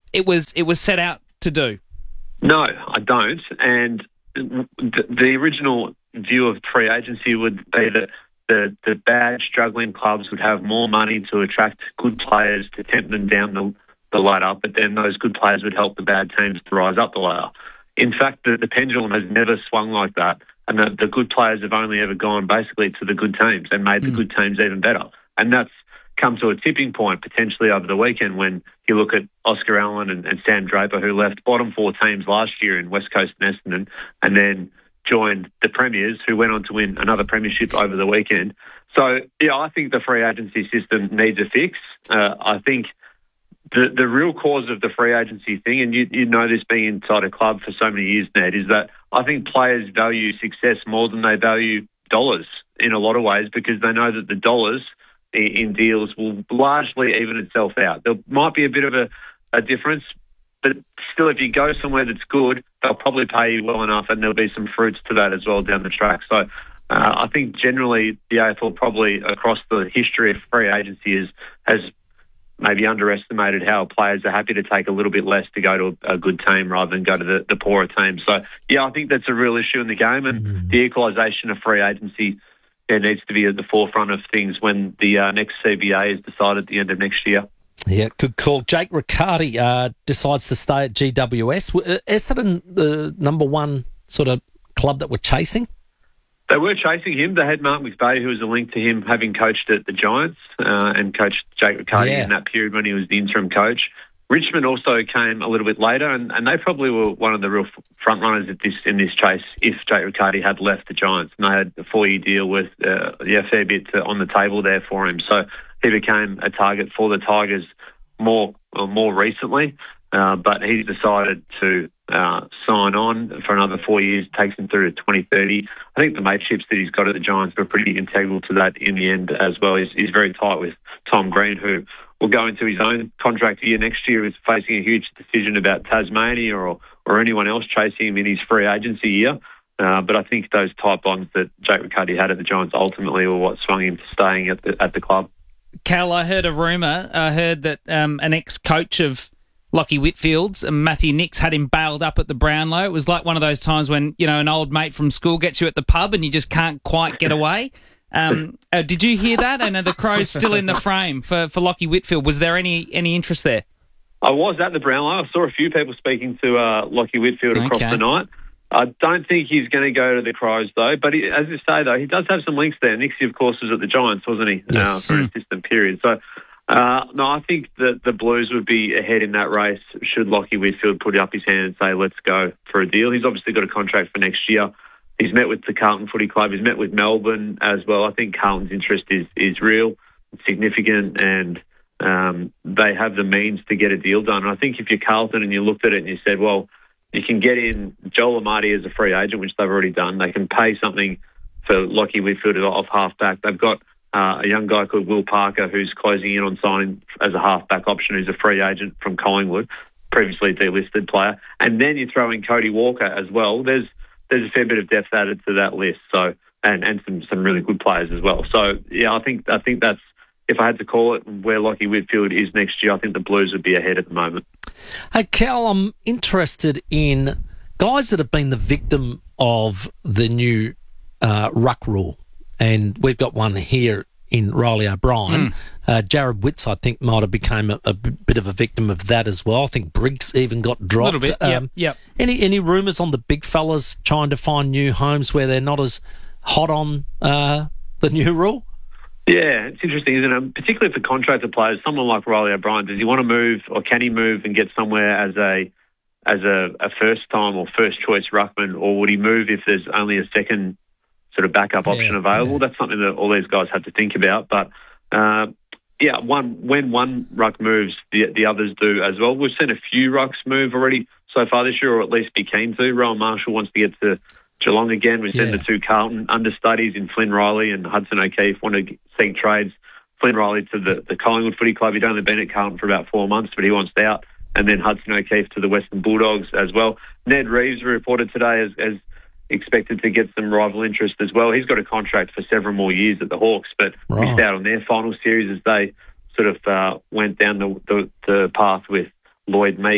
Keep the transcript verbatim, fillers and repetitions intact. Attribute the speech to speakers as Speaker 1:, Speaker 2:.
Speaker 1: it was it was set out to do?
Speaker 2: No, I don't. And the, the original view of free agency would be that the, the bad, struggling clubs would have more money to attract good players to tempt them down the, the ladder, but then those good players would help the bad teams to rise up the ladder. In fact, the, the pendulum has never swung like that, and the, the good players have only ever gone basically to the good teams and made the mm. good teams even better. And that's come to a tipping point potentially over the weekend when you look at Oscar Allen and, and Sam Draper, who left bottom four teams last year in West Coast and Essendon, and then joined the Premiers, who went on to win another premiership over the weekend. So, yeah, I think the free agency system needs a fix. Uh, I think the the real cause of the free agency thing, and you, you know this being inside a club for so many years, Ned, is that I think players value success more than they value dollars in a lot of ways, because they know that the dollars in deals will largely even itself out. There might be a bit of a, a difference, but still, if you go somewhere that's good, they'll probably pay you well enough, and there'll be some fruits to that as well down the track. So uh, I think generally the A F L probably across the history of free agency is, has maybe underestimated how players are happy to take a little bit less to go to a, a good team rather than go to the, the poorer team. So, yeah, I think that's a real issue in the game, and mm-hmm. the equalisation of free agency it needs to be at the forefront of things when the uh, next C B A is decided at the end of next year.
Speaker 3: Yeah, good call. Jake Riccardi uh, decides to stay at G W S. Uh, Essendon the number one sort of club that were chasing?
Speaker 2: They were chasing him. They had Mark McVeigh, who was a link to him having coached at the Giants uh, and coached Jake Riccardi yeah. in that period when he was the interim coach. Richmond also came a little bit later, and, and they probably were one of the real front runners at this in this chase if Jake Riccardi had left the Giants. And they had a four-year deal with uh, yeah, a fair bit to, on the table there for him. So he became a target for the Tigers more well, more recently, uh, but he's decided to uh, sign on for another four years, takes him through to twenty thirty. I think the mateships that he's got at the Giants were pretty integral to that in the end as well. He's, he's very tight with Tom Green, who will go into his own contract year next year, is facing a huge decision about Tasmania or, or anyone else chasing him in his free agency year. Uh, but I think those tight bonds that Jake Riccardi had at the Giants ultimately were what swung him to staying at the at the club.
Speaker 1: Cal, I heard a rumour. I heard that um, an ex-coach of Lachie Whitfield's, Matthew Nix, had him bailed up at the Brownlow. It was like one of those times when, you know, an old mate from school gets you at the pub and you just can't quite get away. Um, uh, did you hear that? And are the Crows still in the frame for, for Lachie Whitfield? Was there any, any interest there?
Speaker 2: I was at the Brownlow. I saw a few people speaking to uh, Lachie Whitfield okay. across the night. I don't think he's going to go to the Crows, though. But he, as you say, though, he does have some links there. Nixie, of course, was at the Giants, wasn't he,
Speaker 3: yes.
Speaker 2: uh, for an assistant period. So, uh, no, I think that the Blues would be ahead in that race should Lachie Whitfield put up his hand and say, let's go for a deal. He's obviously got a contract for next year. He's met with the Carlton Footy Club. He's met with Melbourne as well. I think Carlton's interest is, is real, significant, and um, they have the means to get a deal done. And I think if you're Carlton and you looked at it and you said, well, you can get in Joel Amati as a free agent, which they've already done. They can pay something for Lachie Whitfield off halfback. They've got uh, a young guy called Will Parker who's closing in on signing as a halfback option, who's a free agent from Collingwood, previously delisted player. And then you throw in Cody Walker as well. There's there's a fair bit of depth added to that list. So and, and some, some really good players as well. So yeah, I think I think that's, if I had to call it where Lachie Whitfield is next year, I think the Blues would be ahead at the moment.
Speaker 3: Hey, Cal, I'm interested in guys that have been the victim of the new uh, ruck rule. And we've got one here in Riley O'Brien. Mm. Uh, Jared Witts, I think, might have become a, a bit of a victim of that as well. I think Briggs even got dropped.
Speaker 1: A little bit, um, yep, yep.
Speaker 3: Any, any rumours on the big fellas trying to find new homes where they're not as hot on uh, the new rule?
Speaker 2: Yeah, it's interesting, isn't it? Particularly for contractor players, someone like Riley O'Brien, does he want to move or can he move and get somewhere as a as a, a first-time or first-choice ruckman, or would he move if there's only a second sort of backup yeah, option available? Yeah. That's something that all these guys have to think about. But, uh, yeah, one when one ruck moves, the, the others do as well. We've seen a few rucks move already so far this year, or at least be keen to. Rowan Marshall wants to get to Geelong again. We've seen yeah. the two Carlton understudies in Flynn Riley and Hudson O'Keefe want to seek trades. Flynn Riley to the, the Collingwood Footy Club. He'd only been at Carlton for about four months, but he wants out. And then Hudson O'Keefe to the Western Bulldogs as well. Ned Reeves reported today as, as expected to get some rival interest as well. He's got a contract for several more years at the Hawks, but right. missed out on their final series as they sort of uh, went down the, the, the path with Lloyd Meek.